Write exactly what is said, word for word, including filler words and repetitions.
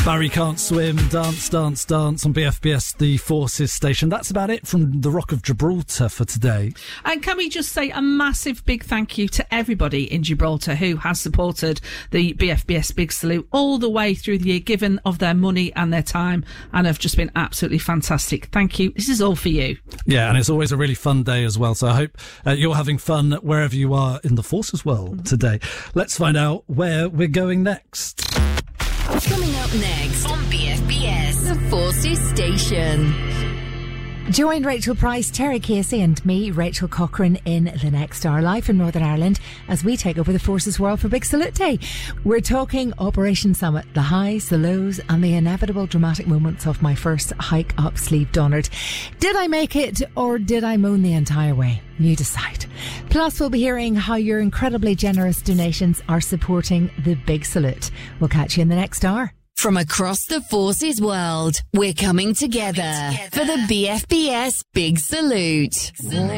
Barry Can't Swim, Dance, Dance, Dance on B F B S, the Forces station. That's about it from the Rock of Gibraltar for today. And can we just say a massive big thank you to everybody in Gibraltar who has supported the B F B S Big Salute all the way through the year, given of their money and their time, and have just been absolutely fantastic. Thank you. This is all for you. Yeah, and it's always a really fun day as well. So I hope uh, you're having fun wherever you are in the Forces world mm-hmm. today. Let's find out where we're going next. Coming up next on B F B S, the Forces station. Join Rachel Price, Terry Casey and me, Rachel Cochrane, in the next hour, live from Northern Ireland, as we take over the Forces World for Big Salute Day. We're talking Operation Summit, the highs, the lows and the inevitable dramatic moments of my first hike up Slieve Donard. Did I make it or did I moan the entire way? You decide. Plus, we'll be hearing how your incredibly generous donations are supporting the Big Salute. We'll catch you in the next hour. From across the Forces world, we're coming together, coming together. for the B F B S Big Salute. Salute.